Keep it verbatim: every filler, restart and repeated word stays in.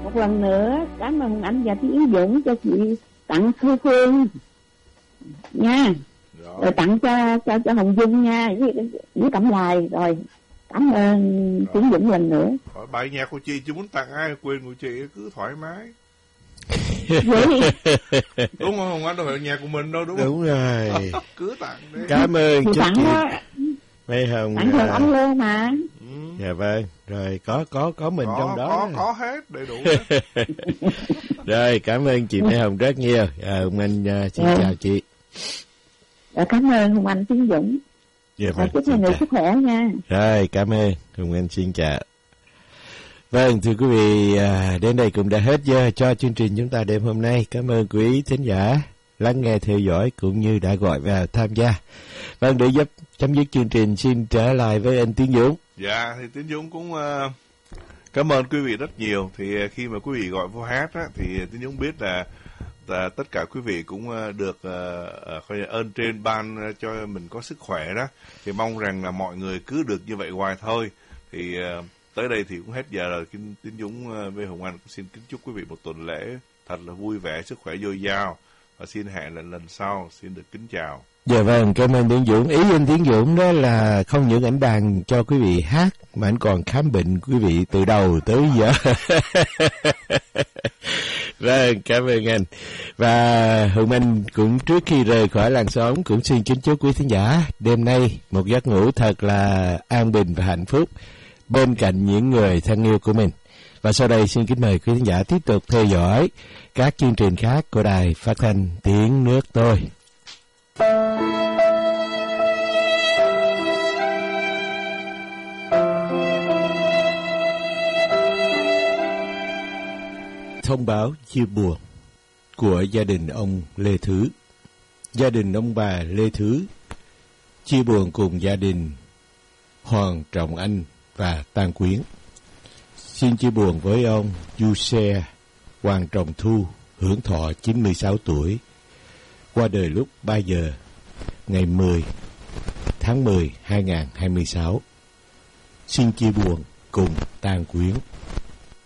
một lần nữa cảm ơn anh và Tiến Dũng cho chị tặng Thư Phương nha. Rồi, rồi tặng cho cho cho Hồng Dung nha, với, với Cẩm Lài. Rồi cảm ơn Tiến Dũng lần nữa. Hỏi bài nhạc của chị, chị muốn tặng ai quên của chị cứ thoải mái. Đúng không Hồng Anh, đâu phải nhạc của mình đâu, đúng không? Đúng rồi. Cứ tặng đi. Cảm ơn chị tặng đó. Mấy Hồng tặng thường anh luôn mà. Ừ. Dạ vâng. Rồi có có có mình có, trong đó. Có có hết đầy đủ hết. Rồi cảm ơn chị Mai Hồng rất nhiều. À, Hồng Anh uh, xin rồi. chào chị. Rồi, cảm ơn Hồng Anh, Tiến Dũng. Dạ vâng. Chúc hai người sức khỏe nha. Rồi cảm ơn Hồng Anh, xin chào. Vâng, thưa quý vị, à, đến đây cũng đã hết giờ cho chương trình chúng ta đêm hôm nay. Cảm ơn quý thính giả lắng nghe, theo dõi cũng như đã gọi vào tham gia. Vâng, để giúp chấm dứt chương trình, xin trở lại với anh Tiến Dũng. Dạ, thì Tiến Dũng cũng uh, cảm ơn quý vị rất nhiều. Thì uh, khi mà quý vị gọi vô hát á, thì Tiến Dũng biết là uh, tất cả quý vị cũng uh, được uh, uh, ơn trên ban uh, cho mình có sức khỏe đó. Thì mong rằng là mọi người cứ được như vậy hoài thôi. Thì uh, tới đây thì cũng hết giờ rồi. Tiến Dũng uh, với Hồng Anh cũng xin kính chúc quý vị một tuần lễ thật là vui vẻ, sức khỏe dồi dào. Và xin hẹn lần lần sau, xin được kính chào. Dạ vâng, cảm ơn Tiến Dũng. Ý anh Tiến Dũng đó là không những ảnh đàn cho quý vị hát, mà anh còn khám bệnh quý vị từ đầu tới giờ. Vâng, cảm ơn anh. Và Hồng Anh cũng trước khi rời khỏi làn sóng cũng xin kính chúc quý thính giả đêm nay một giấc ngủ thật là an bình và hạnh phúc bên cạnh những người thân yêu của mình. Và sau đây xin kính mời quý thính giả tiếp tục theo dõi các chương trình khác của Đài Phát thanh Tiếng Nước Tôi. Thông báo chia buồn của gia đình ông Lê Thứ. Gia đình ông bà Lê Thứ chia buồn cùng gia đình Hoàng Trọng Anh và Tang Quyến. Xin chia buồn với ông Du Xe Hoàng Trọng Thu, hưởng thọ chín mươi sáu tuổi, qua đời lúc ba giờ ngày mười tháng mười hai nghìn không trăm hai mươi sáu. Xin chia buồn cùng Tang Quyến.